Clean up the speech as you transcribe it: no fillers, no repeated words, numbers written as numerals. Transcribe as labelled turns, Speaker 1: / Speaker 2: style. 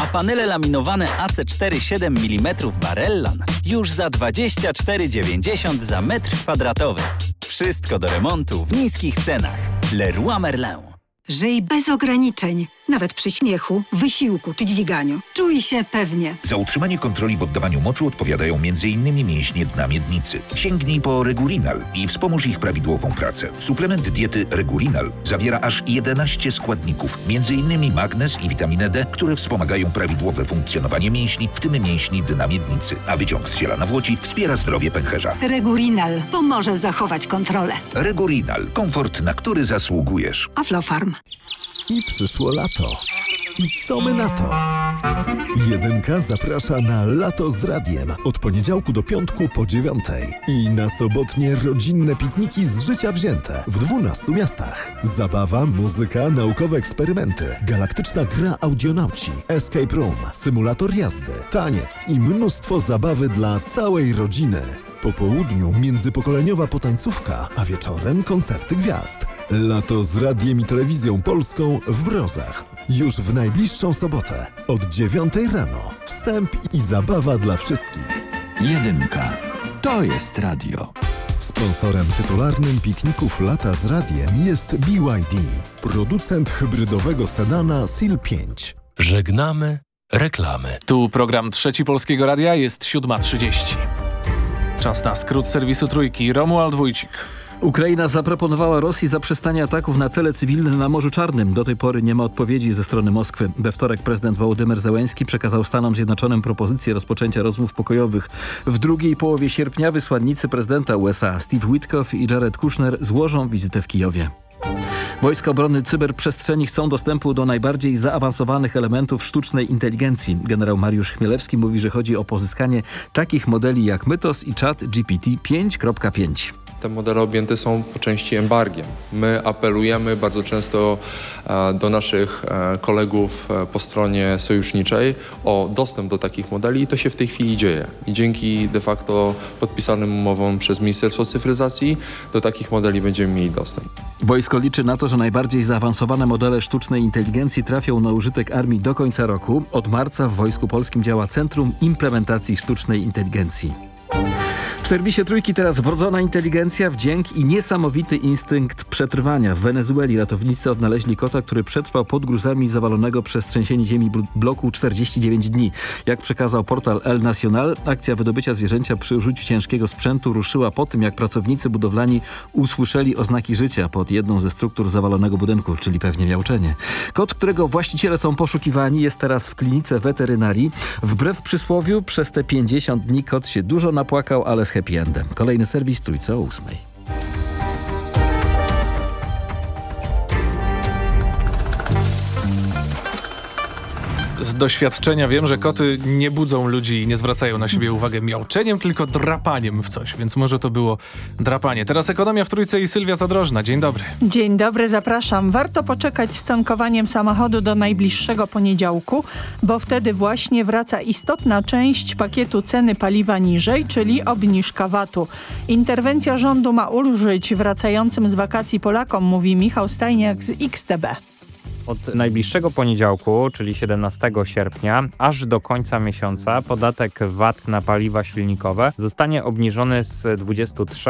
Speaker 1: panele laminowane AC4 7 mm Barellan już za 24,90 za metr kwadratowy. Wszystko do remontu w niskich cenach. Leroy Merlin.
Speaker 2: Żyj bez ograniczeń, nawet przy śmiechu, wysiłku czy dźwiganiu. Czuj się pewnie.
Speaker 3: Za utrzymanie kontroli w oddawaniu moczu odpowiadają m.in. mięśnie dna miednicy. Sięgnij po Regulinal i wspomóż ich prawidłową pracę. Suplement diety Regulinal zawiera aż 11 składników, m.in. magnez i witaminę D, które wspomagają prawidłowe funkcjonowanie mięśni, w tym mięśni dna miednicy. A wyciąg z ziela nawłoci wspiera zdrowie pęcherza.
Speaker 2: Regulinal pomoże zachować kontrolę.
Speaker 3: Regulinal. Komfort, na który zasługujesz.
Speaker 2: Aflofarm.
Speaker 4: I przyszło lato. I co my na to? Jedynka zaprasza na Lato z Radiem od poniedziałku do piątku po 9:00 i na sobotnie rodzinne pikniki z życia wzięte w 12 miastach. Zabawa, muzyka, naukowe eksperymenty, galaktyczna gra audionauci, escape room, symulator jazdy, taniec i mnóstwo zabawy dla całej rodziny. Po południu międzypokoleniowa potańcówka, a wieczorem koncerty gwiazd. Lato z Radiem i Telewizją Polską w Brozach. Już w najbliższą sobotę od 9:00 rano. Wstęp i zabawa dla wszystkich.
Speaker 5: Jedynka. To jest radio.
Speaker 4: Sponsorem tytularnym pikników Lata z Radiem jest BYD, producent hybrydowego sedana SEAL 5.
Speaker 6: Żegnamy reklamy. Tu program Trzeci Polskiego Radia, jest 7:30. Czas na skrót serwisu Trójki. Romuald Wójcik.
Speaker 7: Ukraina zaproponowała Rosji zaprzestanie ataków na cele cywilne na Morzu Czarnym. Do tej pory nie ma odpowiedzi ze strony Moskwy. We wtorek prezydent Wołodymyr Zełenski przekazał Stanom Zjednoczonym propozycję rozpoczęcia rozmów pokojowych. W drugiej połowie sierpnia wysłannicy prezydenta USA Steve Witkoff i Jared Kushner złożą wizytę w Kijowie. Wojska Obrony Cyberprzestrzeni chcą dostępu do najbardziej zaawansowanych elementów sztucznej inteligencji. Generał Mariusz Chmielewski mówi, że chodzi o pozyskanie takich modeli jak Mythos i ChatGPT 5.5.
Speaker 8: Te modele objęte są po części embargiem. My apelujemy bardzo często do naszych kolegów po stronie sojuszniczej o dostęp do takich modeli i to się w tej chwili dzieje. I dzięki de facto podpisanym umowom przez Ministerstwo Cyfryzacji do takich modeli będziemy mieli dostęp.
Speaker 7: Wojsko liczy na to, że najbardziej zaawansowane modele sztucznej inteligencji trafią na użytek armii do końca roku. Od marca w Wojsku Polskim działa Centrum Implementacji Sztucznej Inteligencji. W serwisie Trójki teraz wrodzona inteligencja, wdzięk i niesamowity instynkt przetrwania. W Wenezueli ratownicy odnaleźli kota, który przetrwał pod gruzami zawalonego przez trzęsienie ziemi bloku 49 dni. Jak przekazał portal El Nacional, akcja wydobycia zwierzęcia przy użyciu ciężkiego sprzętu ruszyła po tym, jak pracownicy budowlani usłyszeli oznaki życia pod jedną ze struktur zawalonego budynku, czyli pewnie miauczenie. Kot, którego właściciele są poszukiwani, jest teraz w klinice weterynarii. Wbrew przysłowiu, przez te 50 dni kot się dużo napłakał, ale z happy endem. Kolejny serwis Trójce o 8:00.
Speaker 6: Z doświadczenia wiem, że koty nie budzą ludzi i nie zwracają na siebie uwagę miauczeniem, tylko drapaniem w coś, więc może to było drapanie. Teraz ekonomia w Trójce i Sylwia Zadrożna. Dzień dobry.
Speaker 9: Dzień dobry, zapraszam. Warto poczekać z tankowaniem samochodu do najbliższego poniedziałku, bo wtedy właśnie wraca istotna część pakietu ceny paliwa niżej, czyli obniżka VAT-u. Interwencja rządu ma ulżyć wracającym z wakacji Polakom, mówi Michał Stajniak z XTB.
Speaker 10: Od najbliższego poniedziałku, czyli 17 sierpnia, aż do końca miesiąca podatek VAT na paliwa silnikowe zostanie obniżony z 23